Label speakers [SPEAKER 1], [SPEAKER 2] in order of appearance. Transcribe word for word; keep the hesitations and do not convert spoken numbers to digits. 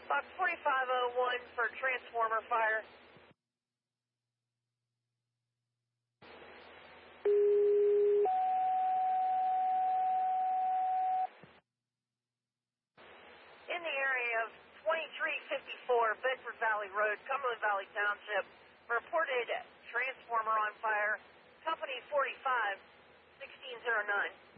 [SPEAKER 1] Box forty-five oh one for transformer fire. In the area of twenty-three fifty-four Bedford Valley Road, Cumberland Valley Township, reported transformer on fire, company forty-five, sixteen oh nine.